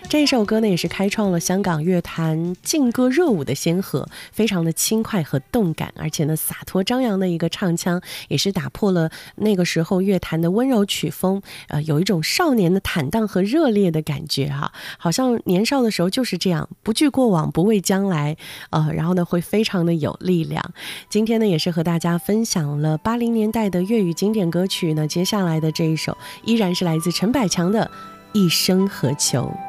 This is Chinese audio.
这首歌呢，也是开创了香港乐坛劲歌热舞的先河，非常的轻快和动感，而且呢洒脱张扬的一个唱腔，也是打破了那个时候乐坛的温柔曲风，有一种少年的坦荡和热烈的感觉哈，好像年少的时候就是这样，不惧过往，不畏将来，然后呢会非常的有力量。今天呢也是和大家分享了80年代的粤语经典歌曲呢，接下来的这一首依然是来自陈百强的《一生何求》。